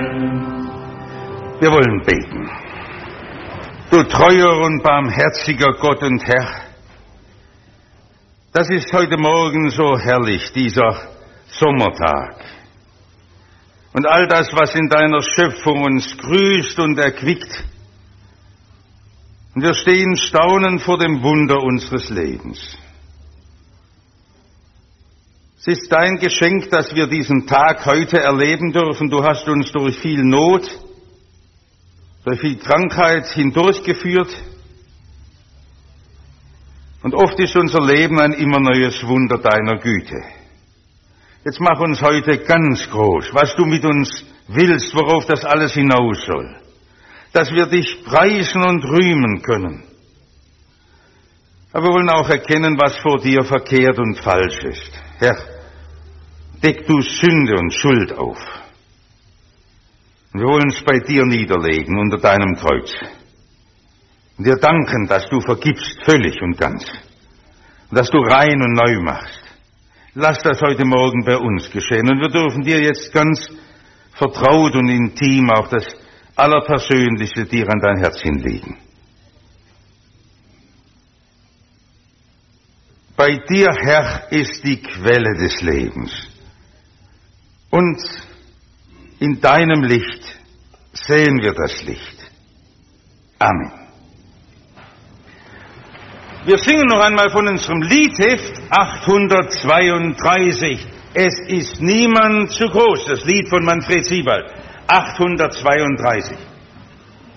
Wir wollen beten. Du treuer und barmherziger Gott und Herr, das ist heute Morgen so herrlich, dieser Sommertag. Und all das, was in deiner Schöpfung uns grüßt und erquickt. Und wir stehen staunend vor dem Wunder unseres Lebens. Es ist dein Geschenk, dass wir diesen Tag heute erleben dürfen. Du hast uns durch viel Not, durch viel Krankheit hindurchgeführt. Und oft ist unser Leben ein immer neues Wunder deiner Güte. Jetzt mach uns heute ganz groß, was du mit uns willst, worauf das alles hinaus soll. Dass wir dich preisen und rühmen können. Aber wir wollen auch erkennen, was vor dir verkehrt und falsch ist. Herr, deck du Sünde und Schuld auf. Und wir wollen es bei dir niederlegen unter deinem Kreuz. Und wir danken, dass du vergibst völlig und ganz. Und dass du rein und neu machst. Lass das heute Morgen bei uns geschehen. Und wir dürfen dir jetzt ganz vertraut und intim auch das Allerpersönlichste dir an dein Herz hinlegen. Bei dir, Herr, ist die Quelle des Lebens. Und in deinem Licht sehen wir das Licht. Amen. Wir singen noch einmal von unserem Liedheft 832. Es ist niemand zu groß. Das Lied von Manfred Siebald. 832.